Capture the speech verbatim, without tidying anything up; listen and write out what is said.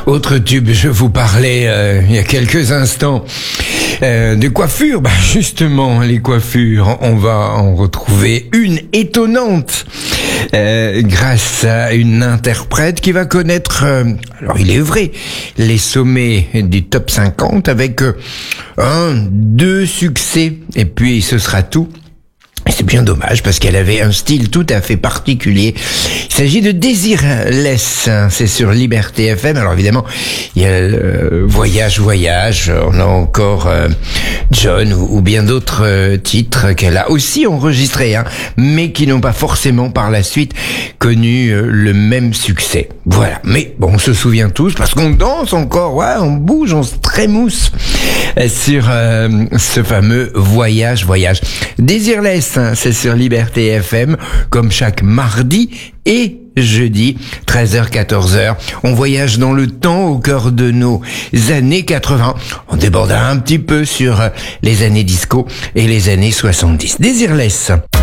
Autre tube, je vous parlais euh, il y a quelques instants euh, de coiffure. Bah justement, les coiffures, on va en retrouver une étonnante euh, grâce à une interprète qui va connaître, euh, alors il est vrai, les sommets du top cinquante avec euh, un, deux succès et puis ce sera tout. C'est bien dommage parce qu'elle avait un style tout à fait particulier. Il s'agit de Désirless, c'est sur Liberté F M. Alors évidemment, il y a euh, Voyage, Voyage, on a encore euh, John ou, ou bien d'autres euh, titres qu'elle a aussi enregistrés, hein, mais qui n'ont pas forcément par la suite connu euh, le même succès. Voilà, mais bon, on se souvient tous parce qu'on danse encore, ouais, on bouge, on se trémousse euh, sur euh, ce fameux Voyage, Voyage. Désirless, c'est sur Liberté F M, comme chaque mardi et jeudi, treize heures quatorze heures. On voyage dans le temps au cœur de nos années quatre-vingts. On déborde un petit peu sur les années disco et les années soixante-dix. Désirless.